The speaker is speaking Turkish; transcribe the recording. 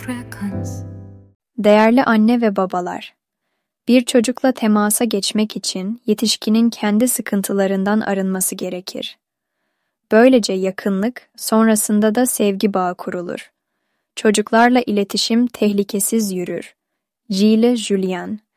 Değerli anne ve babalar, bir çocukla temasa geçmek için yetişkinin kendi sıkıntılarından arınması gerekir. Böylece yakınlık, sonrasında da sevgi bağı kurulur. Çocuklarla iletişim tehlikesiz yürür. Gilles Julien